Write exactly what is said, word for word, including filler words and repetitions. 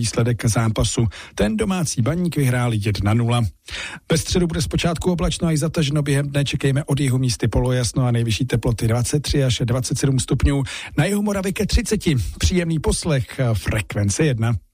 výsledek zápasu. Ten domácí Baník vyhrál jedna nula. Ve středu bude zpočátku oblačno a i zataženo, během dne čekejme od jihu místy polojasno a nejvyšší teploty dvacet tři až dvacet sedm stupňů. Na jihu Moravy ke třiceti. Příjemný poslech Frekvence jedna.